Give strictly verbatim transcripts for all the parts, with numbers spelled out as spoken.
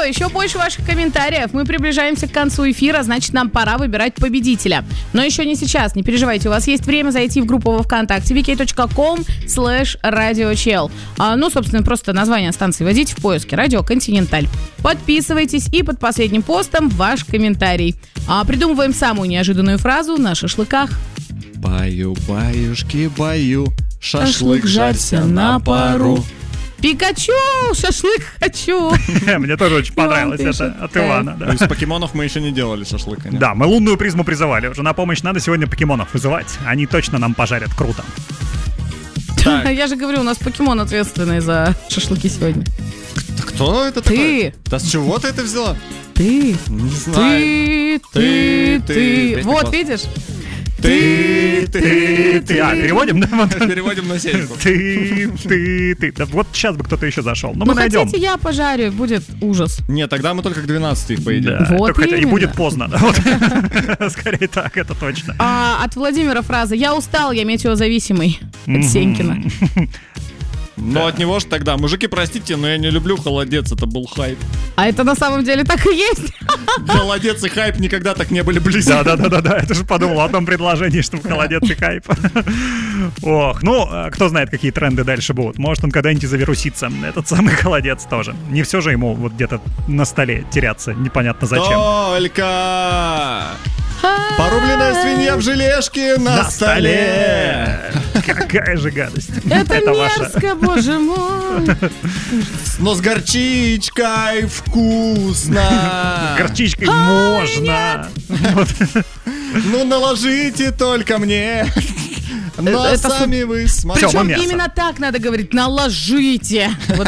что, еще больше ваших комментариев. Мы приближаемся к концу эфира, значит, нам пора выбирать победителя. Но еще не сейчас, не переживайте, у вас есть время зайти в группу во ВКонтакте ви кей точка ком слэш радиочел. А, ну, собственно, просто название станции вводите в поиске «Радио Континенталь». Подписывайтесь и под последним постом ваш комментарий. А, придумываем самую неожиданную фразу на шашлыках. Баю, баюшки, баю, шашлык жарься на пару. Пикачу, шашлык хочу. Мне тоже очень понравилось это от Ивана. Из покемонов мы еще не делали шашлыка. Да, мы лунную призму призывали. Уже на помощь надо сегодня покемонов вызывать. Они точно нам пожарят круто. Я же говорю, у нас покемон ответственный за шашлыки сегодня. Кто это такой? Ты. Да с чего ты это взяла? Ты. Не знаю. Ты, ты, ты. Вот, видишь? Ты, ты, ты. А, переводим? Переводим на сельку. Ты, ты, ты. Да вот сейчас бы кто-то еще зашел. Но мы ну, найдем. хотите, я пожарю, будет ужас. Нет, тогда мы только к двенадцати их поедим. Да, вот хотя и именно. будет поздно. Вот. Скорее так, это точно. А, от Владимира фраза «Я устал, я метеозависимый». От Сенькина. Но от него же тогда: мужики, простите, но я не люблю холодец, это был хайп. А это на самом деле так и есть. Холодец и хайп никогда так не были близко. Да-да-да, это же подумал о одном предложении, что холодец и хайп. Ох, ну, кто знает, какие тренды дальше будут. Может, он когда-нибудь завирусится, этот самый холодец тоже. Не все же ему вот где-то на столе теряться, непонятно зачем. Только порубленная свинья в желешке на, На столе. Какая же гадость. Это ваша. мерзко, боже мой. Но с горчичкой вкусно. С горчичкой можно. Вот. Ну наложите только мне. Но Это сами су- вы смотрите. Всё, мы Причем мясо. именно так надо говорить. Наложите. Вот.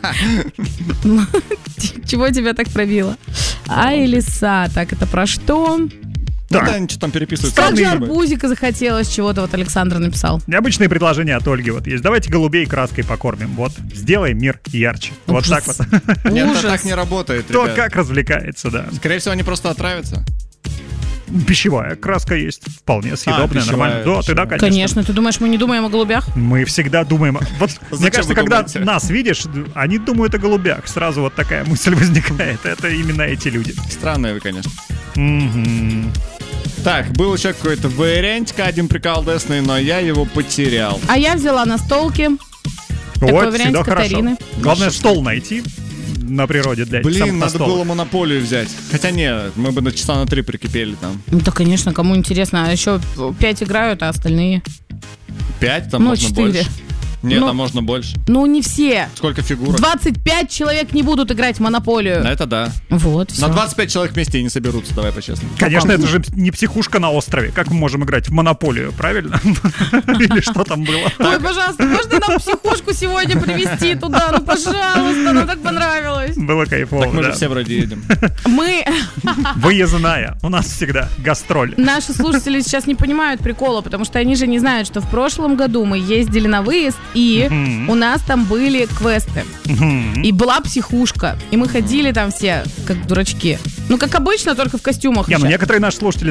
Чего тебя так пробило? Ай, лиса. Так, это про что? Так. Да, ничего там переписывают. Как же Странные. арбузика захотелось чего-то, вот Александр написал. Необычные предложения от Ольги вот есть. Давайте голубей краской покормим. Вот, сделай мир ярче. Вот Ужас. так вот. Нет, это Ужас. так не работает, Кто ребят. как развлекается, да. Скорее всего, они просто отравятся. Пищевая краска есть. Вполне съедобная, пищевая, нормально. Да, ты да, пищевая. конечно. Конечно, ты думаешь, мы не думаем о голубях? Мы всегда думаем... Вот, мне Зачем кажется, вы когда думаете? нас видишь, они думают о голубях. Сразу вот такая мысль возникает. Это именно эти люди. Странные вы, конечно. Мгм. Так, был еще какой-то вариантик один приколдесный, но я его потерял. А я взяла настолки. Такой Вот, вариант всегда с хорошо. Катариной. Главное, стол найти на природе для этих Блин, самых надо настолок. было монополию взять. Хотя нет, мы бы на часа на три прикипели там. Ну, да, конечно, кому интересно. А еще пять играют, а остальные... Пять, там Ну, можно четыре. больше. Нет, Ну, там можно больше. Ну, не все. Сколько фигурок? двадцать пять человек не будут играть в Монополию. На это да. Вот, все. На двадцать пять человек вместе и не соберутся, давай по-честному. Конечно, это же не психушка на острове. Как мы можем играть в монополию, правильно? Или что там было? Ой, пожалуйста, можно нам психушку сегодня привезти туда? Ну, пожалуйста, нам так понравилось. Было кайфово, Так мы же да. все вроде едем. Мы, Выездная. У нас всегда гастроль. наши слушатели сейчас не понимают прикола, потому что они же не знают, что в прошлом году мы ездили на выезд, и у нас там были квесты. И была психушка. И мы ходили там все, как дурачки. Ну, как обычно, только в костюмах. Не, ну еще. некоторые наши слушатели